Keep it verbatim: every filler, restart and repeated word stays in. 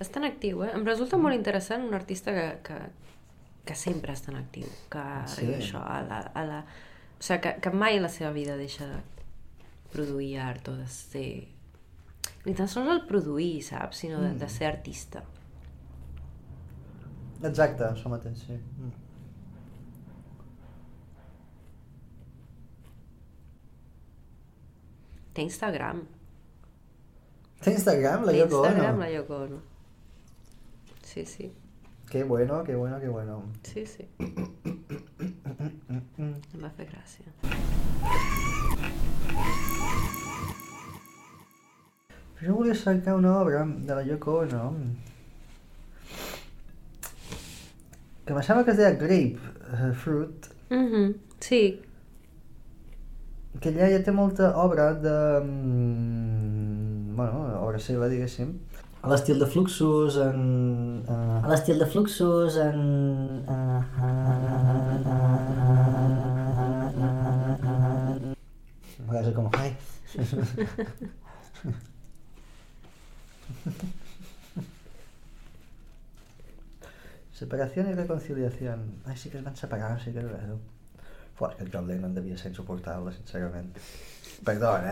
està en actiu, eh? Em resulta molt interessant un artista que, que, que sempre està en actiu, que arriba Sí. això, a la, a la... O sigui, que, que mai a la seva vida deixa de produir art o de ser... Ni tan sols el produir, saps? Sinó de, de ser artista. Exacte, això mateix, sí. Mm. Té Instagram. Té Instagram, la Té Yoko Ono. Instagram la Yoko Ono. Sí, sí. Qué bueno, qué bueno, qué bueno. Sí, sí. Em va fer gràcia. Jo volia cercar una obra de la Yoko Ono que me sembla que es deia Grape uh, Fruit, Mhm, sí. que ella ja té molta obra de... mm, bueno, obra seva, diguéssim, a l'estil de Fluxus, en... Uh, a l'estil de Fluxus, en... Uh, a vegades com... Ai. Separación y reconciliación. Ai, sí que es van separar, sí que és veritat. Fua, és que el John Lennon devia ser insuportable, sincerament. Perdona, eh?